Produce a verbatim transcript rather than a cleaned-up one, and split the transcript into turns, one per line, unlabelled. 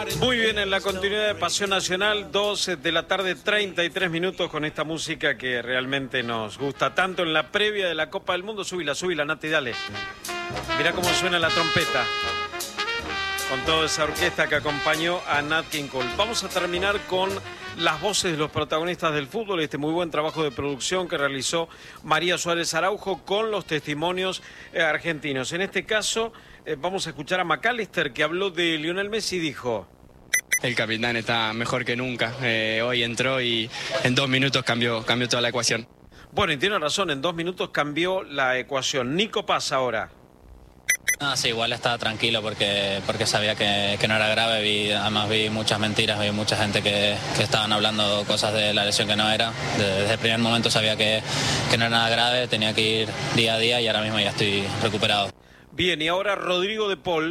Muy bien, en la continuidad de Pasión Nacional, dos de la tarde, treinta y tres minutos, con esta música que realmente nos gusta tanto en la previa de la Copa del Mundo. Súbila, súbila, Nati, dale. Mirá cómo suena la trompeta, con toda esa orquesta que acompañó a Nat King Cole. Vamos a terminar con las voces de los protagonistas del fútbol, este muy buen trabajo de producción que realizó María Suárez Araujo con los testimonios eh, argentinos. En este caso, eh, vamos a escuchar a McAllister, que habló de Lionel Messi y dijo:
el capitán está mejor que nunca. Eh, hoy entró y en dos minutos cambió, cambió toda la ecuación.
Bueno, y tiene razón, en dos minutos cambió la ecuación. Nico Paz ahora.
Ah, sí, igual estaba tranquilo porque, porque sabía que, que no era grave. Vi, además vi muchas mentiras, vi mucha gente que, que estaban hablando cosas de la lesión que no era. Desde el primer momento sabía que, que no era nada grave, tenía que ir día a día y ahora mismo ya estoy recuperado.
Bien, y ahora Rodrigo de Paul.